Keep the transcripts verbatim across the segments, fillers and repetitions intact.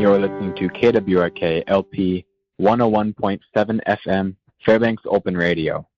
You're listening to K W R K L P one oh one point seven F M, Fairbanks Open Radio.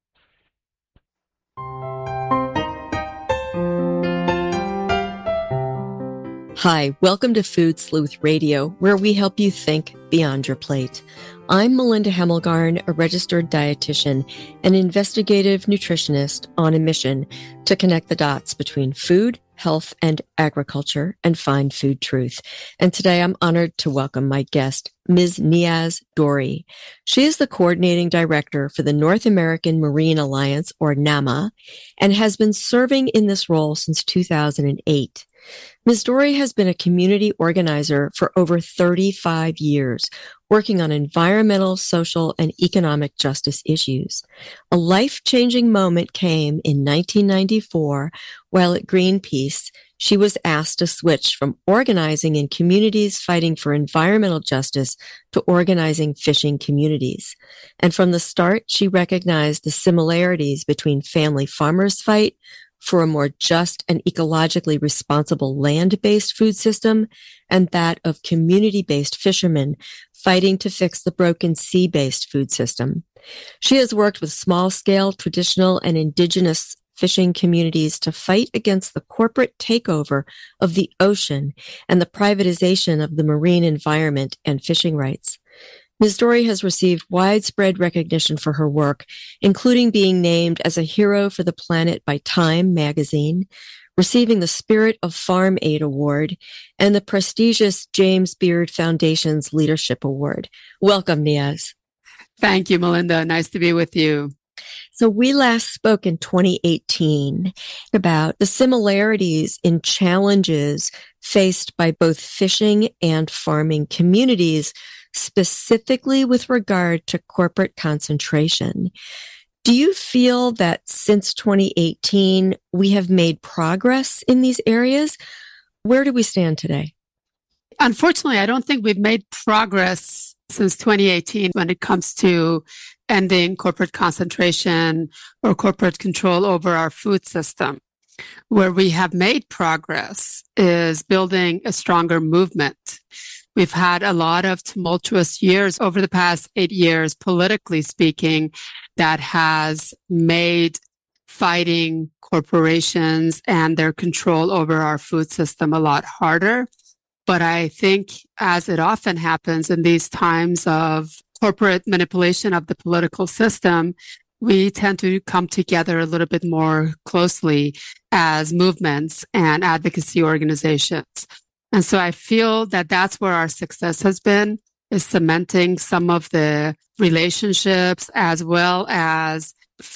Hi, welcome to Food Sleuth Radio, where we help you think beyond your plate. I'm Melinda Hemmelgarn, a registered dietitian and investigative nutritionist on a mission to connect the dots between food, health, and agriculture and find food truth. And today I'm honored to welcome my guest, Miz Niaz Dori. She is the coordinating director for the North American Marine Alliance, or NAMA, and has been serving in this role since two thousand eight. Miz Dori has been a community organizer for over thirty-five years, working on environmental, social, and economic justice issues. A life-changing moment came in nineteen ninety-four, while at Greenpeace, she was asked to switch from organizing in communities fighting for environmental justice to organizing fishing communities. And from the start, she recognized the similarities between family farmers' fight for a more just and ecologically responsible land-based food system and that of community-based fishermen fighting to fix the broken sea-based food system. She has worked with small-scale, traditional, and indigenous fishing communities to fight against the corporate takeover of the ocean and the privatization of the marine environment and fishing rights. Miz Dori has received widespread recognition for her work, including being named as a hero for the planet by Time magazine, receiving the Spirit of Farm Aid Award, and the prestigious James Beard Foundation's Leadership Award. Welcome, Niaz. Thank you, Melinda. Nice to be with you. So we last spoke in twenty eighteen about the similarities in challenges faced by both fishing and farming communities, specifically with regard to corporate concentration. Do you feel that since twenty eighteen, we have made progress in these areas? Where do we stand today? Unfortunately, I don't think we've made progress since twenty eighteen when it comes to ending corporate concentration or corporate control over our food system. Where we have made progress is building a stronger movement. We've had a lot of tumultuous years over the past eight years, politically speaking, that has made fighting corporations and their control over our food system a lot harder. But I think, as it often happens in these times of corporate manipulation of the political system, we tend to come together a little bit more closely as movements and advocacy organizations. And so I feel that that's where our success has been, is cementing some of the relationships as well as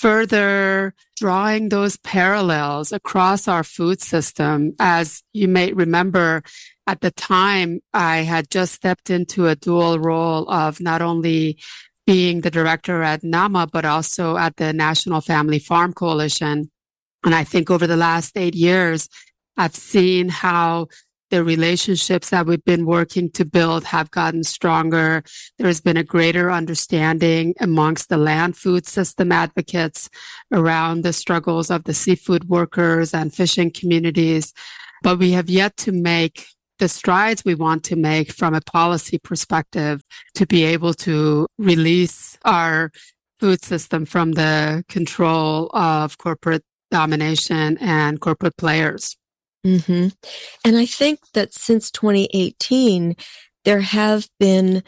further drawing those parallels across our food system. As you may remember, at the time, I had just stepped into a dual role of not only being the director at NAMA, but also at the National Family Farm Coalition. And I think over the last eight years, I've seen how the relationships that we've been working to build have gotten stronger. There has been a greater understanding amongst the land food system advocates around the struggles of the seafood workers and fishing communities. But we have yet to make the strides we want to make from a policy perspective to be able to release our food system from the control of corporate domination and corporate players. Mm-hmm. And I think that since twenty eighteen, there have been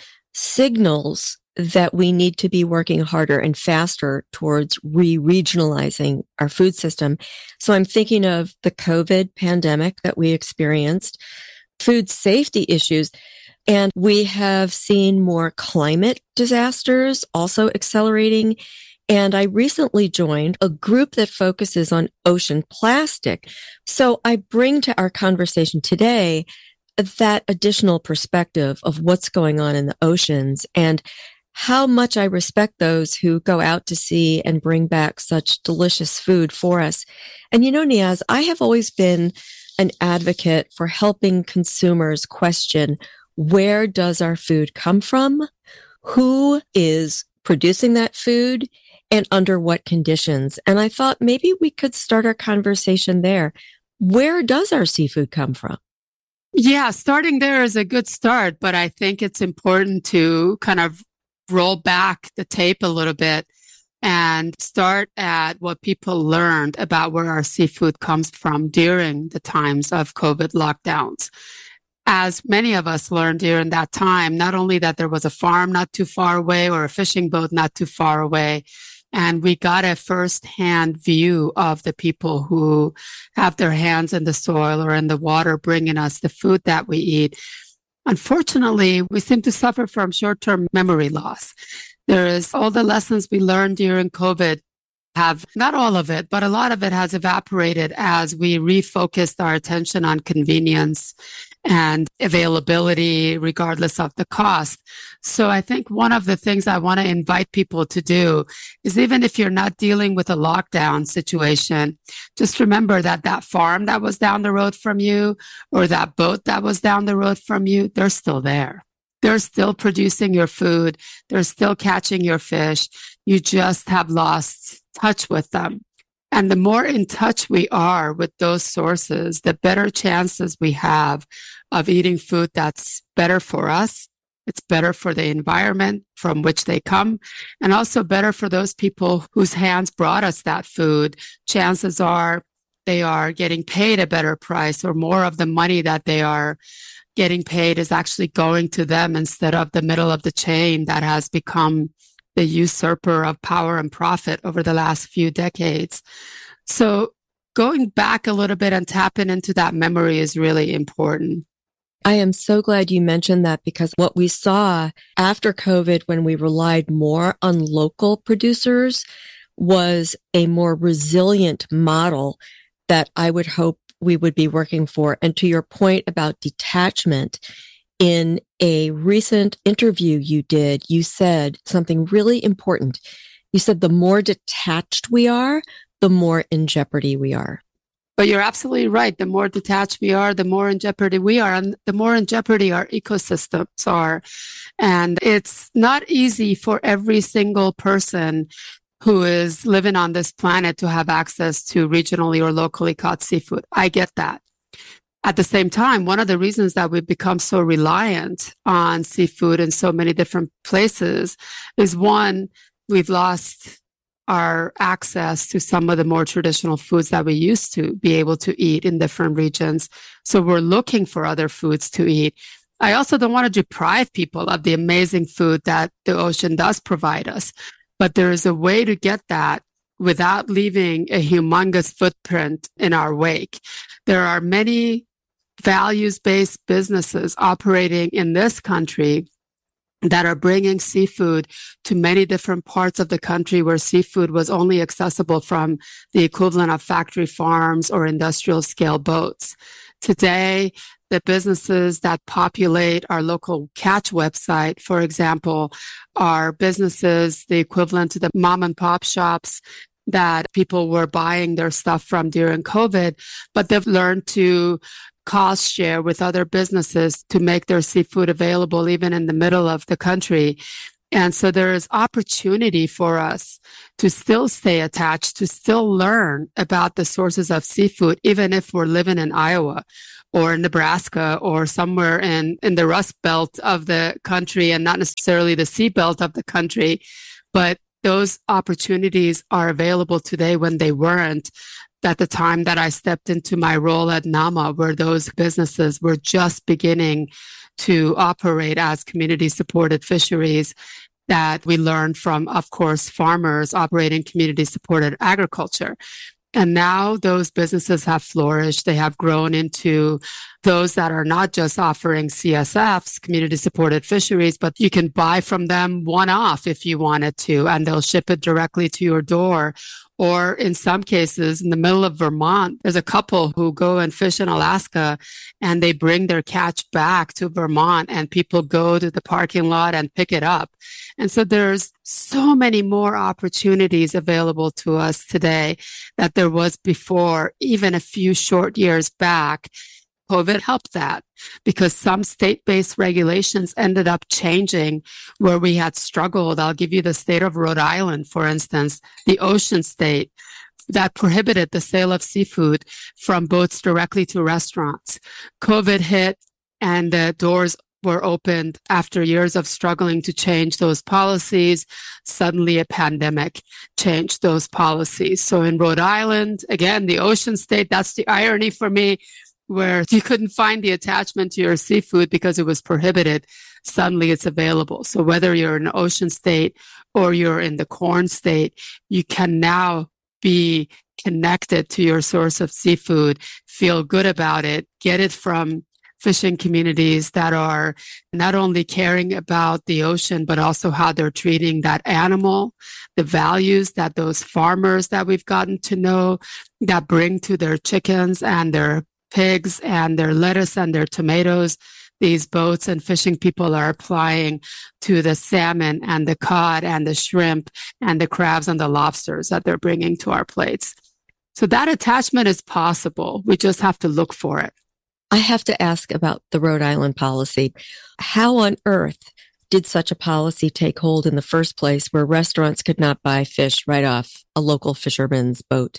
signals that we need to be working harder and faster towards re-regionalizing our food system. So I'm thinking of the COVID pandemic that we experienced, food safety issues, and we have seen more climate disasters also accelerating. And I recently joined a group that focuses on ocean plastic. So I bring to our conversation today that additional perspective of what's going on in the oceans and how much I respect those who go out to sea and bring back such delicious food for us. And you know, Niaz, I have always been an advocate for helping consumers question, where does our food come from? Who is producing that food? And under what conditions? And I thought maybe we could start our conversation there. Where does our seafood come from? Yeah, starting there is a good start, but I think it's important to kind of roll back the tape a little bit and start at what people learned about where our seafood comes from during the times of COVID lockdowns. As many of us learned during that time, not only that there was a farm not too far away or a fishing boat not too far away, and we got a firsthand view of the people who have their hands in the soil or in the water bringing us the food that we eat. Unfortunately, we seem to suffer from short-term memory loss. There is all the lessons we learned during COVID have, not all of it, but a lot of it has evaporated as we refocused our attention on convenience and availability, regardless of the cost. So I think one of the things I want to invite people to do is, even if you're not dealing with a lockdown situation, just remember that that farm that was down the road from you or that boat that was down the road from you, they're still there. They're still producing your food. They're still catching your fish. You just have lost touch with them. And the more in touch we are with those sources, the better chances we have of eating food that's better for us. It's better for the environment from which they come, and also better for those people whose hands brought us that food. Chances are they are getting paid a better price, or more of the money that they are getting paid is actually going to them instead of the middle of the chain that has become the usurper of power and profit over the last few decades. So going back a little bit and tapping into that memory is really important. I am so glad you mentioned that, because what we saw after COVID, when we relied more on local producers, was a more resilient model that I would hope we would be working for. And to your point about detachment, in a recent interview you did, you said something really important. You said the more detached we are, the more in jeopardy we are. But you're absolutely right. The more detached we are, the more in jeopardy we are, and the more in jeopardy our ecosystems are. And it's not easy for every single person who is living on this planet to have access to regionally or locally caught seafood. I get that. At the same time, one of the reasons that we've become so reliant on seafood in so many different places is, one, we've lost our access to some of the more traditional foods that we used to be able to eat in different regions. So we're looking for other foods to eat. I also don't want to deprive people of the amazing food that the ocean does provide us, but there is a way to get that without leaving a humongous footprint in our wake. There are many values-based businesses operating in this country that are bringing seafood to many different parts of the country where seafood was only accessible from the equivalent of factory farms or industrial scale boats. Today, the businesses that populate our local catch website, for example, are businesses the equivalent to the mom and pop shops that people were buying their stuff from during COVID, but they've learned to cost share with other businesses to make their seafood available even in the middle of the country. And so there is opportunity for us to still stay attached, to still learn about the sources of seafood, even if we're living in Iowa or Nebraska or somewhere in, in the Rust Belt of the country, and not necessarily the sea belt of the country. But those opportunities are available today when they weren't at the time that I stepped into my role at NAMA, where those businesses were just beginning to operate as community-supported fisheries that we learned from, of course, farmers operating community-supported agriculture. And now those businesses have flourished. They have grown into those that are not just offering C S Fs, community-supported fisheries, but you can buy from them one-off if you wanted to, and they'll ship it directly to your door. Or in some cases, in the middle of Vermont, there's a couple who go and fish in Alaska and they bring their catch back to Vermont, and people go to the parking lot and pick it up. And so there's so many more opportunities available to us today that there was before, even a few short years back. COVID helped that because some state-based regulations ended up changing where we had struggled. I'll give you the state of Rhode Island, for instance, the ocean state that prohibited the sale of seafood from boats directly to restaurants. COVID hit, and the doors were opened after years of struggling to change those policies. Suddenly a pandemic changed those policies. So in Rhode Island, again, the ocean state, that's the irony for me, where you couldn't find the attachment to your seafood because it was prohibited. Suddenly it's available. So whether you're in an ocean state or you're in the corn state, you can now be connected to your source of seafood, feel good about it, get it from fishing communities that are not only caring about the ocean, but also how they're treating that animal, the values that those farmers that we've gotten to know that bring to their chickens and their pigs and their lettuce and their tomatoes. These boats and fishing people are applying to the salmon and the cod and the shrimp and the crabs and the lobsters that they're bringing to our plates. So that attachment is possible. We just have to look for it. I have to ask about the Rhode Island policy. How on earth did such a policy take hold in the first place where restaurants could not buy fish right off a local fisherman's boat?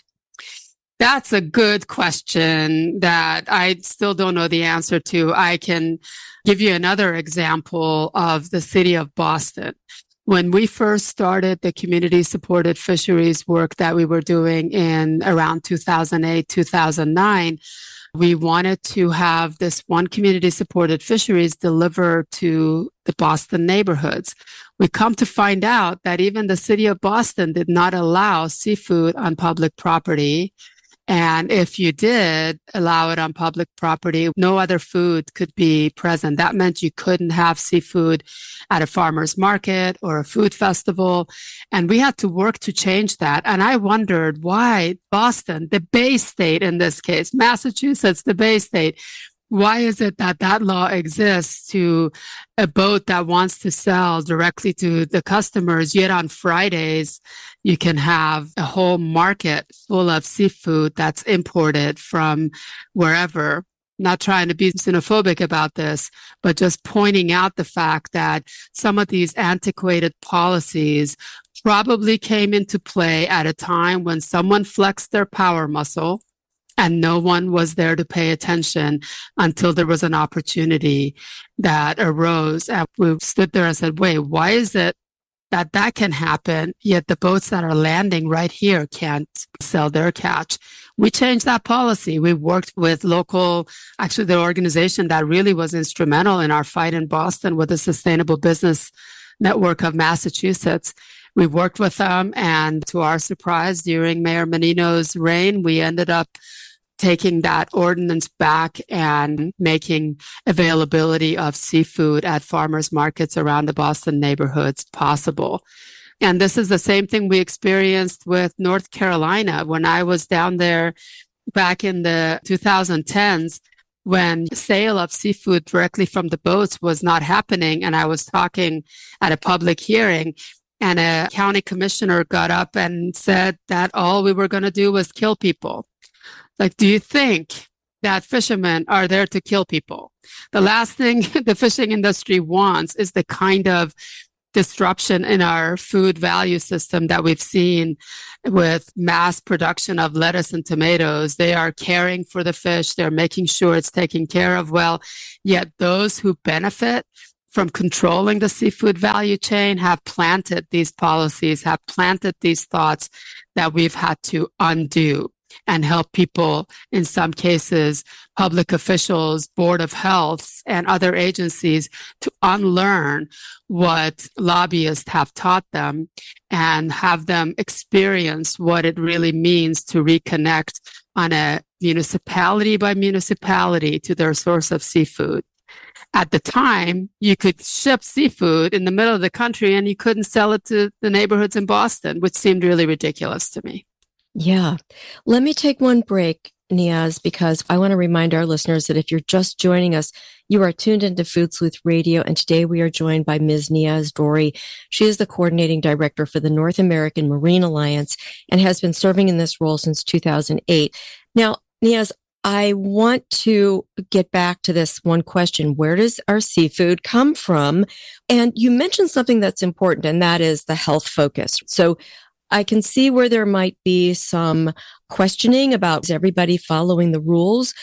That's a good question that I still don't know the answer to. I can give you another example of the city of Boston. When we first started the community-supported fisheries work that we were doing in around two thousand eight, two thousand nine, we wanted to have this one community-supported fisheries delivered to the Boston neighborhoods. We come to find out that even the city of Boston did not allow seafood on public property. And if you did allow it on public property, no other food could be present. That meant you couldn't have seafood at a farmer's market or a food festival. And we had to work to change that. And I wondered why Boston, the Bay State in this case, Massachusetts, the Bay State, why is it that that law exists to a boat that wants to sell directly to the customers, yet on Fridays you can have a whole market full of seafood that's imported from wherever? Not trying to be xenophobic about this, but just pointing out the fact that some of these antiquated policies probably came into play at a time when someone flexed their power muscle and no one was there to pay attention until there was an opportunity that arose. And we stood there and said, wait, why is it that that can happen, yet the boats that are landing right here can't sell their catch? We changed that policy. We worked with local, actually the organization that really was instrumental in our fight in Boston with the Sustainable Business Network of Massachusetts. We worked with them, and to our surprise, during Mayor Menino's reign, we ended up taking that ordinance back and making availability of seafood at farmers markets around the Boston neighborhoods possible. And this is the same thing we experienced with North Carolina when I was down there back in the twenty tens, when sale of seafood directly from the boats was not happening. And I was talking at a public hearing, and a county commissioner got up and said that all we were going to do was kill people. Like, do you think that fishermen are there to kill people? The last thing the fishing industry wants is the kind of disruption in our food value system that we've seen with mass production of lettuce and tomatoes. They are caring for the fish. They're making sure it's taken care of well. Yet those who benefit from controlling the seafood value chain have planted these policies, have planted these thoughts that we've had to undo and help people, in some cases, public officials, Board of Health, and other agencies to unlearn what lobbyists have taught them and have them experience what it really means to reconnect on a municipality by municipality to their source of seafood. At the time, you could ship seafood in the middle of the country and you couldn't sell it to the neighborhoods in Boston, which seemed really ridiculous to me. Yeah. Let me take one break, Niaz, because I want to remind our listeners that if you're just joining us, you are tuned into Food Sleuth Radio, and today we are joined by Miz Niaz Dorey. She is the coordinating director for the North American Marine Alliance and has been serving in this role since two thousand eight. Now, Niaz, I want to get back to this one question. Where does our seafood come from? And you mentioned something that's important, and that is the health focus. So I can see where there might be some questioning about is everybody following the rules.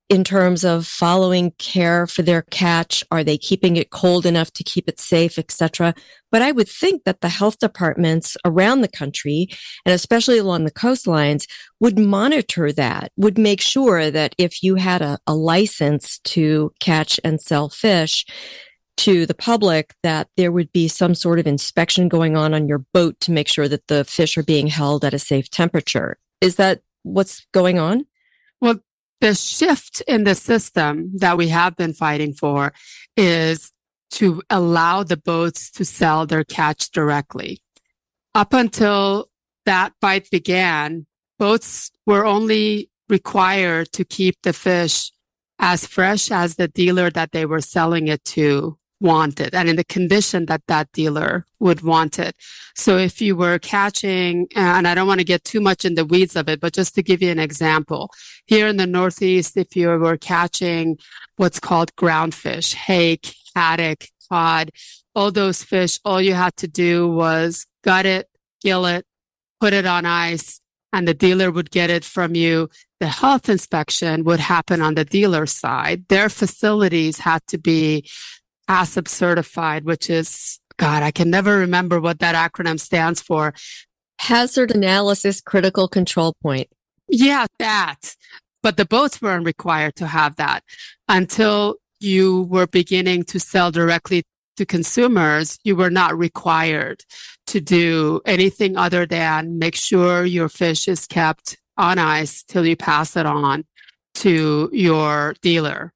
in terms of following care for their catch? Are they keeping it cold enough to keep it safe, et cetera? But I would think that the health departments around the country, and especially along the coastlines, would monitor that, would make sure that if you had a, a license to catch and sell fish to the public, that there would be some sort of inspection going on on your boat to make sure that the fish are being held at a safe temperature. Is that what's going on? Well, the shift in the system that we have been fighting for is to allow the boats to sell their catch directly. Up until that fight began, boats were only required to keep the fish as fresh as the dealer that they were selling it to wanted, and in the condition that that dealer would want it. So if you were catching, and I don't want to get too much in the weeds of it, but just to give you an example, here in the Northeast, if you were catching what's called groundfish, hake, haddock, cod, all those fish, all you had to do was gut it, gill it, put it on ice, and the dealer would get it from you. The health inspection would happen on the dealer side. Their facilities had to be H A C C P certified, which is, God, I can never remember what that acronym stands for. Hazard Analysis Critical Control Point. Yeah, that. But the boats weren't required to have that until you were beginning to sell directly to consumers. You were not required to do anything other than make sure your fish is kept on ice till you pass it on to your dealer.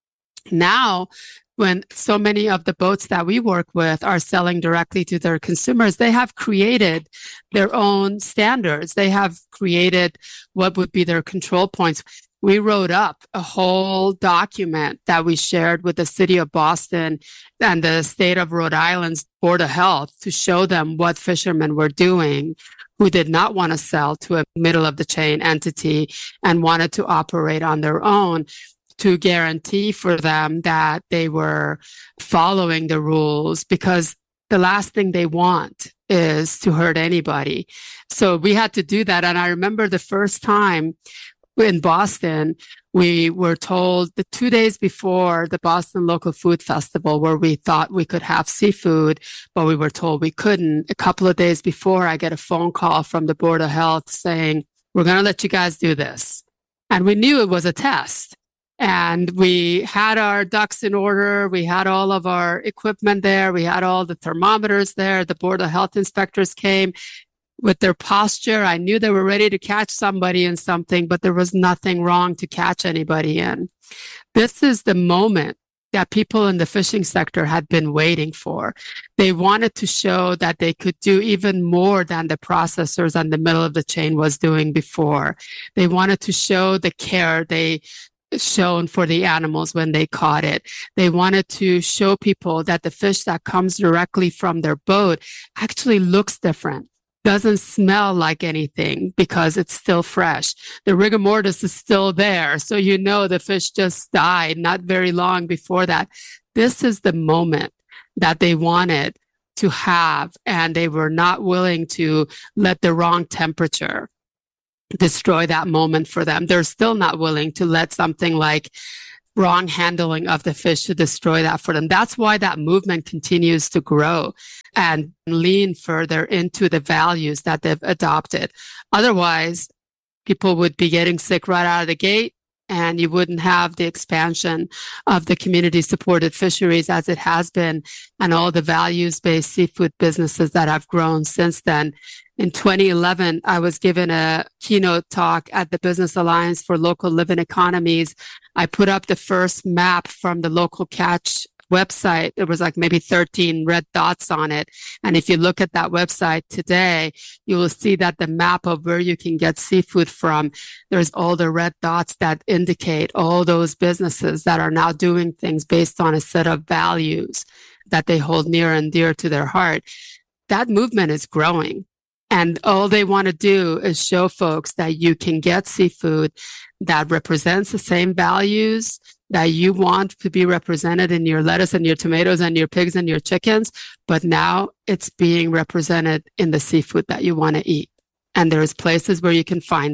Now, when so many of the boats that we work with are selling directly to their consumers, they have created their own standards. They have created what would be their control points. We wrote up a whole document that we shared with the city of Boston and the state of Rhode Island's Board of Health to show them what fishermen were doing who did not want to sell to a middle of the chain entity and wanted to operate on their own, to guarantee for them that they were following the rules, because the last thing they want is to hurt anybody. So we had to do that. And I remember the first time in Boston, we were told the two days before the Boston Local Food Festival, where we thought we could have seafood, but we were told we couldn't. A couple of days before, I get a phone call from the Board of Health saying, we're going to let you guys do this. And we knew it was a test. And we had our ducks in order. We had all of our equipment there. We had all the thermometers there. The Board of Health inspectors came with their posture. I knew they were ready to catch somebody in something, but there was nothing wrong to catch anybody in. This is the moment that people in the fishing sector had been waiting for. They wanted to show that they could do even more than the processors on the middle of the chain was doing before. They wanted to show the care they shown for the animals when they caught it. They wanted to show people that the fish that comes directly from their boat actually looks different, doesn't smell like anything because it's still fresh. The rigor mortis is still there. So you know the fish just died not very long before that. This is the moment that they wanted to have, and they were not willing to let the wrong temperature destroy that moment for them. They're still not willing to let something like wrong handling of the fish to destroy that for them. That's why that movement continues to grow and lean further into the values that they've adopted. Otherwise, people would be getting sick right out of the gate, and you wouldn't have the expansion of the community-supported fisheries as it has been, and all the values-based seafood businesses that have grown since then. In twenty eleven, I was given a keynote talk at the Business Alliance for Local Living Economies. I put up the first map from the Local Catch website. There was like maybe thirteen red dots on it. And if you look at that website today, you will see that the map of where you can get seafood from, there's all the red dots that indicate all those businesses that are now doing things based on a set of values that they hold near and dear to their heart. That movement is growing. And all they want to do is show folks that you can get seafood that represents the same values that you want to be represented in your lettuce and your tomatoes and your pigs and your chickens, but now it's being represented in the seafood that you want to eat. And there's places where you can find that.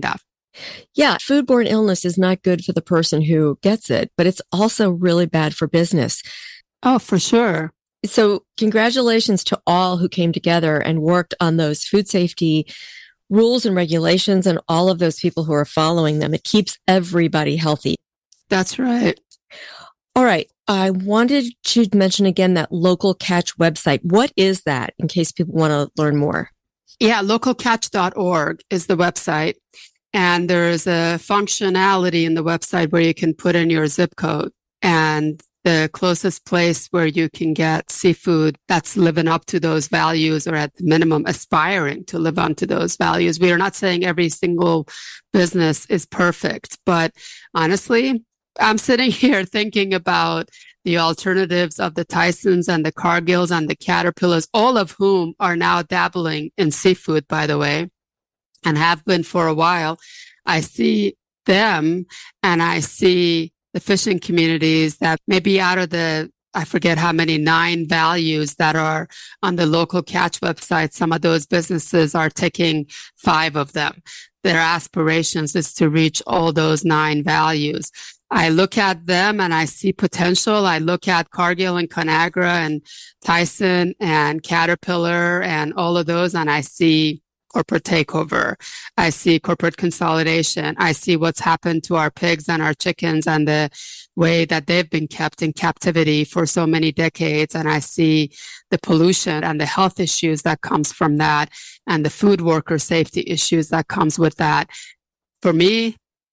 Yeah, foodborne illness is not good for the person who gets it, but it's also really bad for business. Oh, for sure. So congratulations to all who came together and worked on those food safety rules and regulations and all of those people who are following them. It keeps everybody healthy. That's right. All right. I wanted to mention again that Local Catch website. What is that in case people want to learn more? Yeah, local catch dot org is the website. And there is a functionality in the website where you can put in your zip code and the closest place where you can get seafood that's living up to those values, or at the minimum aspiring to live up to those values. We are not saying every single business is perfect, but honestly, I'm sitting here thinking about the alternatives of the Tysons and the Cargills and the Caterpillars, all of whom are now dabbling in seafood, by the way, and have been for a while. I see them and I see the fishing communities that maybe out of the, I forget how many, nine values that are on the Local Catch website, some of those businesses are taking five of them. Their aspirations is to reach all those nine values. I look at them and I see potential. I look at Cargill and Conagra and Tyson and Caterpillar and all of those, and I see corporate takeover. I see corporate consolidation. I see what's happened to our pigs and our chickens and the way that they've been kept in captivity for so many decades. And I see the pollution and the health issues that comes from that and the food worker safety issues that comes with that. For me,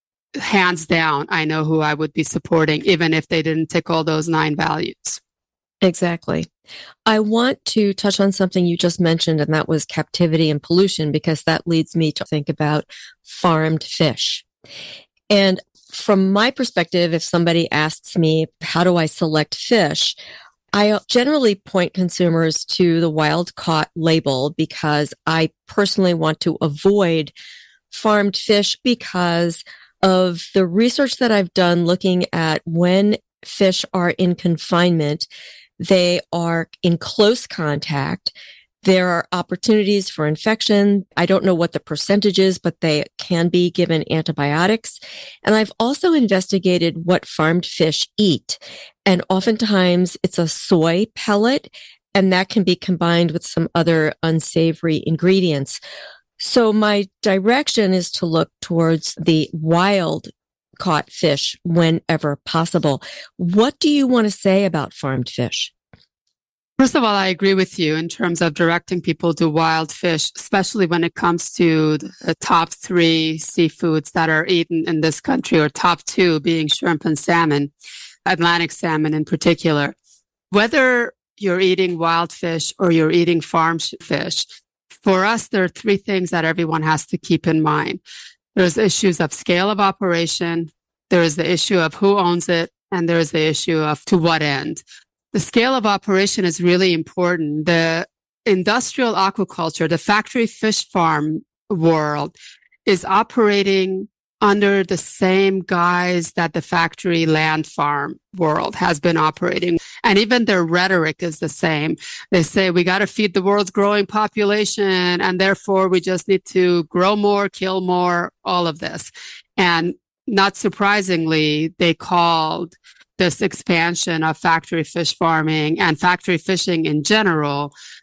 hands down, I know who I would be supporting, even if they didn't tick all those nine values. Exactly. I want to touch on something you just mentioned, and that was captivity and pollution, because that leads me to think about farmed fish. And from my perspective, if somebody asks me, how do I select fish? I generally point consumers to the wild caught label because I personally want to avoid farmed fish because of the research that I've done looking at when fish are in confinement. They are in close contact. There are opportunities for infection. I don't know what the percentage is, but they can be given antibiotics. And I've also investigated what farmed fish eat. And oftentimes it's a soy pellet, and that can be combined with some other unsavory ingredients. So my direction is to look towards the wild caught fish whenever possible. What do you want to say about farmed fish? First of all, I agree with you in terms of directing people to wild fish, especially when it comes to the top three seafoods that are eaten in this country, or top two being shrimp and salmon, Atlantic salmon in particular. Whether you're eating wild fish or you're eating farm fish, for us, there are three things that everyone has to keep in mind. There's issues of scale of operation, there is the issue of who owns it, and there is the issue of to what end. The scale of operation is really important. The industrial aquaculture, the factory fish farm world is operating under the same guise that the factory land farm world has been operating. And even their rhetoric is the same. They say, we got to feed the world's growing population, and therefore we just need to grow more, kill more, all of this. And not surprisingly, they called this expansion of factory fish farming and factory fishing in general